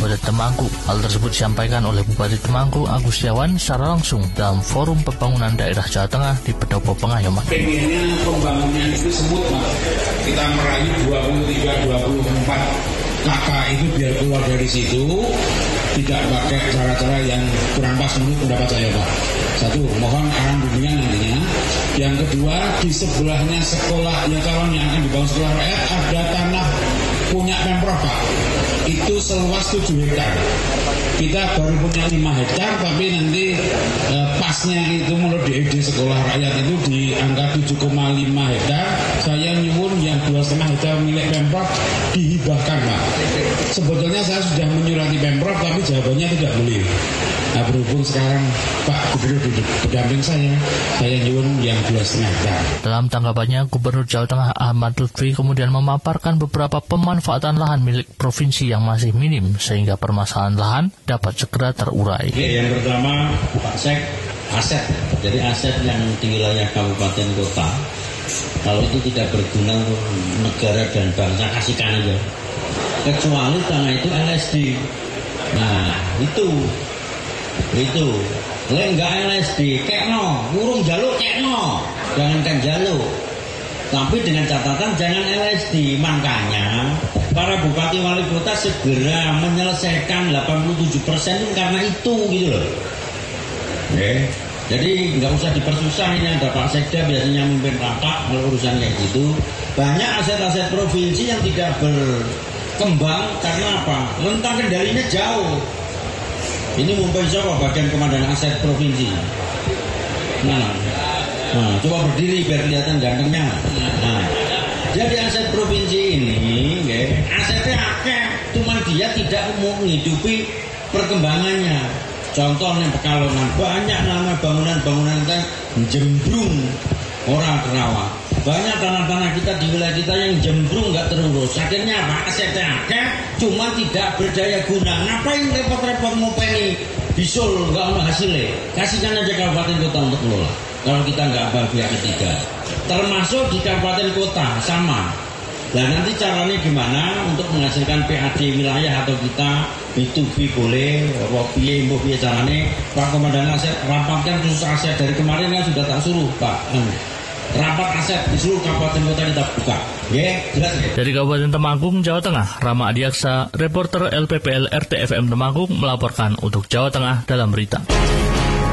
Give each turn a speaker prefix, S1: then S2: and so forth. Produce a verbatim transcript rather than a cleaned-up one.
S1: Kabupaten Temanggung. Hal tersebut disampaikan oleh Bupati Temanggung Agustiawan secara langsung dalam Forum Pembangunan Daerah Jawa Tengah di Pendopo Pengayoman.
S2: Pengennya pembangunan itu semut, Pak. Kita meraih dua puluh tiga dua puluh empat kakak itu biar keluar dari situ, tidak pakai cara-cara yang kurang pas menurut pendapat saya, Pak. Satu, mohon arahan bimbingan nantinya. Yang kedua, di sebelahnya sekolah yang calon yang akan dibangun sekolah rakyat ada tanah punya Pemprov, Pak. Itu seluas tujuh hektar. Kita baru punya lima hektar, tapi nanti eh, pasnya itu menurut D E D sekolah rakyat itu di angka tujuh koma lima hektar. Saya nyuwun yang dua koma lima hektar milik Pemprov dihibahkan, Pak. Sebetulnya saya sudah menyurati Pemprov, tapi jawabannya tidak boleh. Nah, berhubung sekarang Pak Gubernur berdamping saya, saya nyuwun yang dua koma lima hektar.
S1: Dalam tanggapannya, Gubernur Jawa Tengah Ahmad Lutfi kemudian memaparkan beberapa pemanfaatan lahan milik provinsi yang masih minim, sehingga permasalahan lahan dapat segera terurai.
S3: Oke, yang pertama, Pak Sek, aset. Jadi aset yang di wilayah kabupaten kota, kalau itu tidak berguna untuk negara dan bangsa, kasihkan aja. Kecuali tanah itu L S D. Nah, itu. Itu. Lek enggak L S D, kekno, urung jaluk kekno. Jangankan jaluk. Tapi dengan catatan jangan L S D. Makanya para bupati wali kota segera menyelesaikan delapan puluh tujuh persen karena itu gitu loh. Oke. Jadi nggak usah dipersusah, ini ada Pak Sekda biasanya memimpin rapat kalau urusan kayak gitu. Banyak aset-aset provinsi yang tidak berkembang karena apa? Rentang kendalinya jauh. Ini memimpin siapa? Bagian Komandan Aset Provinsi. Nah, nah, coba berdiri biar kelihatan gantengnya. Nah, jadi aset provinsi ini, ya, asetnya akeh, cuman dia tidak mau menghidupi perkembangannya. Contohnya Pekalongan, banyak nama bangunan-bangunan kita jembrung orang terawat. Banyak tanah-tanah kita di wilayah kita yang jembrung nggak terurus. Akhirnya apa? Asetnya akeh, cuma tidak berdaya guna. Ngapain repot-repot ngopeni bisul nggak ada hasilnya? Kasihkan aja kabupaten kota untuk mengelola. Kalau kita nggak bahagia ketiga, termasuk di kabupaten kota sama. Nah, nanti caranya gimana untuk menghasilkan P A D wilayah atau kita B dua B boleh, ropiye, imbopiye caranya. Pak Komandan Aset rapatkan khusus aset dari kemarin kan sudah tak suruh Pak. Hmm. Rapat aset di seluruh kabupaten kota kita buka. Ya, jelas ya.
S1: Dari Kabupaten Temanggung, Jawa Tengah, Rama Adiaksa, reporter L P P L R T F M Temanggung melaporkan untuk Jawa Tengah dalam berita.